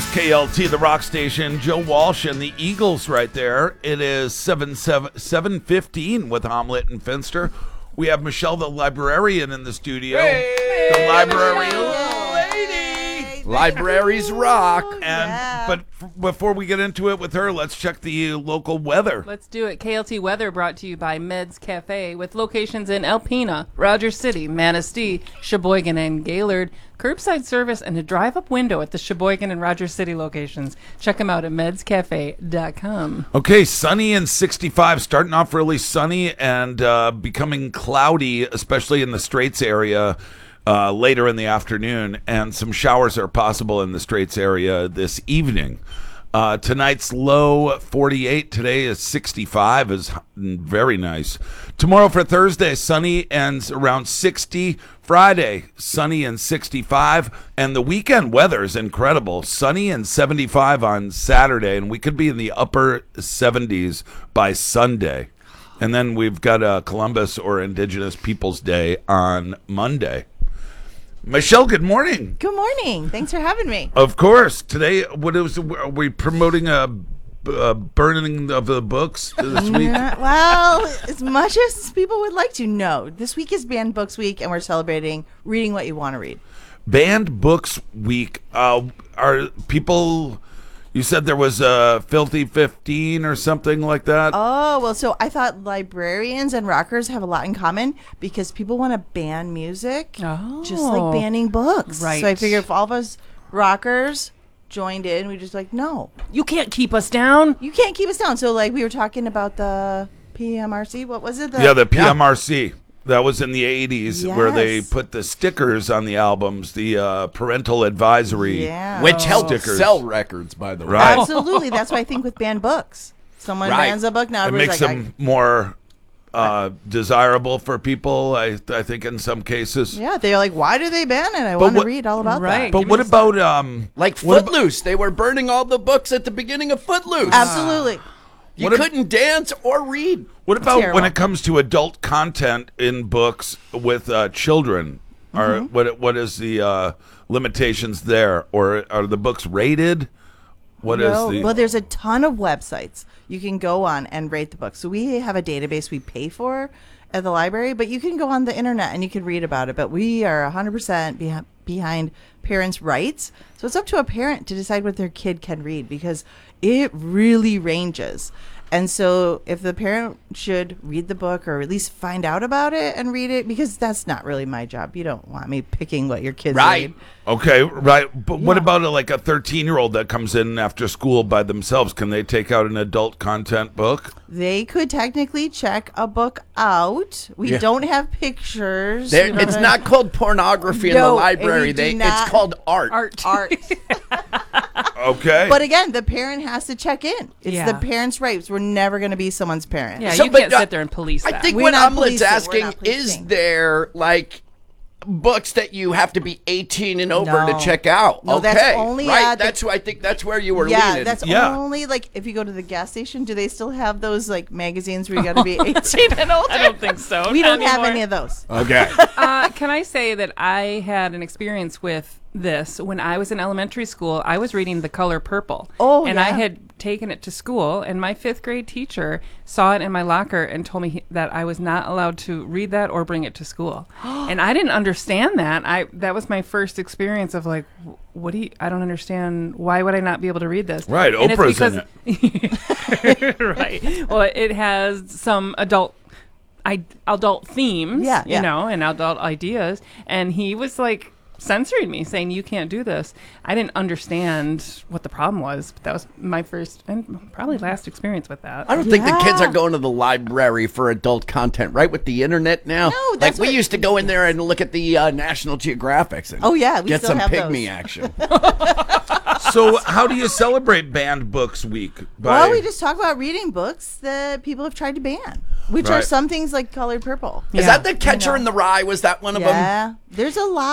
KLT, the rock station. Joe Walsh and the Eagles right there. It is 7:15 with Omelet and Finster. We have Michelle, the librarian, in the studio. Hey, the library lady. Libraries rock. But before we get into it with her, let's check the local weather. Let's do it. KLT Weather brought to you by Meds Cafe with locations in Alpena, Rogers City, Manistee, Sheboygan, and Gaylord. Curbside service and a drive-up window at the Sheboygan and Rogers City locations. Check them out at medscafe.com. Okay, sunny and 65, starting off really sunny and becoming cloudy, especially in the Straits area later in the afternoon, and some showers are possible in the Straits area this evening. Tonight's low 48. Today is 65, is very nice. Tomorrow for Thursday, sunny and around 60. Friday, sunny and 65. And the weekend weather is incredible. Sunny and 75 on Saturday, and we could be in the upper 70s by Sunday. And then we've got Columbus or Indigenous Peoples Day on Monday. Michelle, good morning. Good morning. Thanks for having me. Of course. Today, are we promoting a burning of the books this week? Well, as much as people would like to know, this week is Banned Books Week, and we're celebrating reading what you want to read. Banned Books Week. Are people... You said there was a Filthy 15 or something like that? Oh, well, so I thought librarians and rockers have a lot in common because people want to ban music just like banning books. Right. So I figured if all of us rockers joined in, we just like, no. You can't keep us down. You can't keep us down. So like we were talking about the PMRC. What was it? The PMRC. That was in the 80s where they put the stickers on the albums, the parental advisory. Yeah. Which helped stickers. sell records, by the way. Right. Absolutely. That's why I think with banned books. Someone bans a book, now It everybody's makes them more desirable for people, I think, in some cases. yeah, they're like, why do they ban it? I want to read all about Right. that. But what about... Like Footloose. They were burning all the books at the beginning of Footloose. Absolutely. You couldn't dance or read. What about Terrible. when it comes to adult content in books with children? What is the limitations there? Or are the books rated? Well, there's a ton of websites you can go on and rate the books. So we have a database we pay for at the library, but you can go on the internet and you can read about it. But we are 100% behind parents' rights. So it's up to a parent to decide what their kid can read because it really ranges. And so if the parent should read the book or at least find out about it and read it, because that's not really my job. You don't want me picking what your kids read. Okay, right. But what about like a 13-year-old that comes in after school by themselves? Can they take out an adult content book? They could technically check a book out. We don't have pictures. It's not called pornography in the library. It's called art. Art. Okay. But again, the parent has to check in. It's Yeah. the parent's rights. We're never going to be someone's parent. Yeah, So, you but, can't sit there and police that. I think We're what not Omelet's policing. We're asking not is policing. there like books that you have to be 18 and over to No. check out. No, okay, that's only right. at the- That's who I think that's where you were Yeah, leaning. that's Yeah. only like if you go to the gas station, do they still have those like magazines where you got to be 18 and older? I don't think so. We don't have anymore. any of those. okay. Can I say that I had an experience with this when I was in elementary school? I was reading The Color Purple. Oh, and I yeah. had taken it to school, and my 5th grade teacher saw it in my locker and told me that I was not allowed to read that or bring it to school. And I didn't understand that. That was my first experience of like, I don't understand. Why would I not be able to read this? Right, And it's Oprah's in it. Right. Well, it has some adult themes, Yeah. and adult ideas. And he was like censoring me, saying, you can't do this. I didn't understand what the problem was, but that was my first and probably last experience with that. I don't think the kids Yeah. are going to the library for adult content, right? With the internet now, No, like that's we what- used to go in there and look at the National Geographics and Oh, yeah, we get still some have pygmy those. action. So how do you celebrate Banned Books Week? Well, we just talk about reading books that people have tried to ban, which are Right. some things like Colored Purple. Is Yeah. that the Catcher in the Rye? Was that one of them? Yeah, there's a lot.